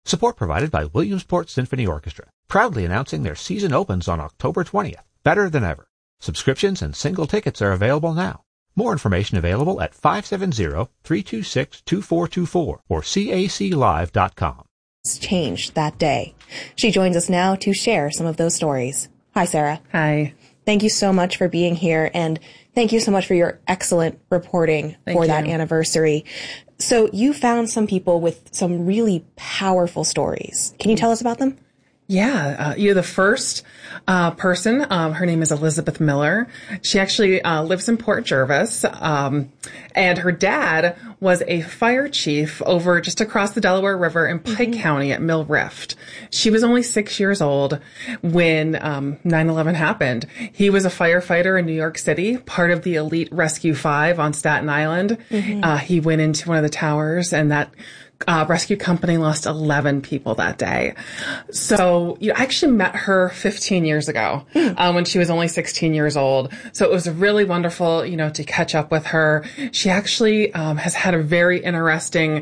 Support provided by Williamsport Symphony Orchestra, proudly announcing their season opens on October 20th, better than ever. Subscriptions and single tickets are available now. More information available at 570-326-2424 or caclive.com. Changed that day. She joins us now to share some of those stories. Hi, Sarah. Hi. Thank you so much for being here, and thank you so much for your excellent reporting that anniversary. So you found some people with some really powerful stories. Can you tell us about them? Yeah, you're the first person. Her name is Elizabeth Miller. She actually lives in Port Jervis, and her dad was a fire chief over just across the Delaware River in Pike County at Mill Rift. She was only 6 years old when 9/11 happened. He was a firefighter in New York City, part of the Elite Rescue 5 on Staten Island. He went into one of the towers, and that rescue company lost 11 people that day. So I actually met her 15 years ago when she was only 16 years old. So it was really wonderful, to catch up with her. She actually has had a very interesting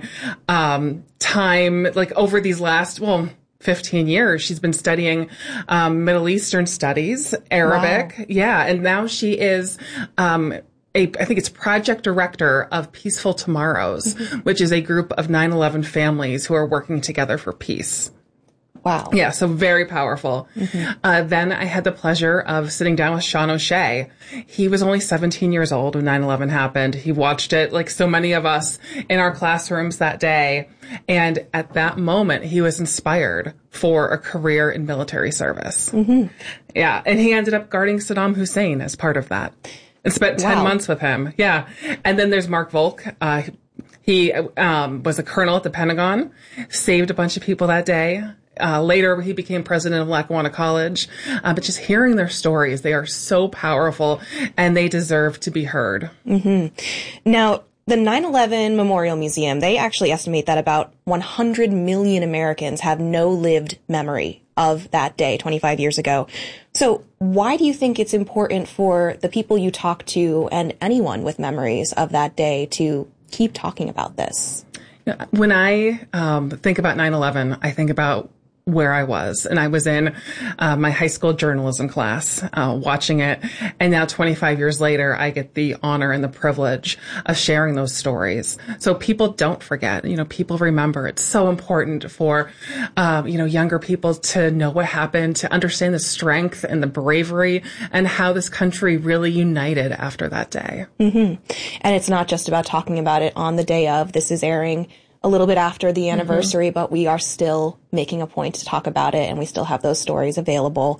time, like over these last, 15 years. She's been studying Middle Eastern studies, Arabic. Wow. Yeah. And now she is I think it's project director of Peaceful Tomorrows, which is a group of 9/11 families who are working together for peace. Wow. Yeah, so very powerful. Then I had the pleasure of sitting down with Sean O'Shea. He was only 17 years old when 9/11 happened. He watched it like so many of us in our classrooms that day. And at that moment, he was inspired for a career in military service. Yeah, and he ended up guarding Saddam Hussein as part of that. And spent 10 months with him. Yeah. And then there's Mark Volk. He was a colonel at the Pentagon, saved a bunch of people that day. Later, he became president of Lackawanna College. But just hearing their stories, they are so powerful, and they deserve to be heard. Now, the 9/11 Memorial Museum, they actually estimate that about 100 million Americans have no lived memory of that day 25 years ago. So why do you think it's important for the people you talk to and anyone with memories of that day to keep talking about this? When I think about 9/11, I think about where I was. And I was in my high school journalism class watching it. And now 25 years later, I get the honor and the privilege of sharing those stories. So people don't forget, people remember. It's so important for, younger people to know what happened, to understand the strength and the bravery and how this country really united after that day. And it's not just about talking about it on the day of. This is airing a little bit after the anniversary, but we are still making a point to talk about it, and we still have those stories available.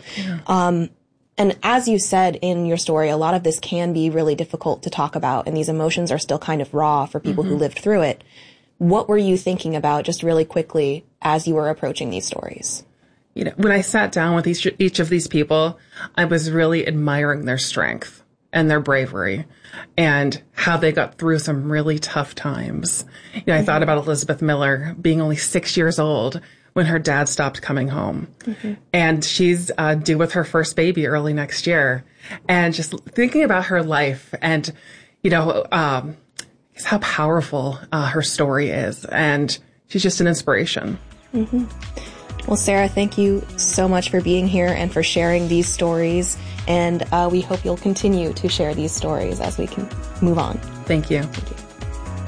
And as you said in your story, a lot of this can be really difficult to talk about, and these emotions are still kind of raw for people who lived through it. What were you thinking about, just really quickly, as you were approaching these stories? When I sat down with each of these people, I was really admiring their strength and their bravery and how they got through some really tough times. I thought about Elizabeth Miller being only 6 years old when her dad stopped coming home. And she's due with her first baby early next year. And just thinking about her life and, how powerful her story is. And she's just an inspiration. Well, Sarah, thank you so much for being here and for sharing these stories. And we hope you'll continue to share these stories as we can move on. Thank you. Thank you.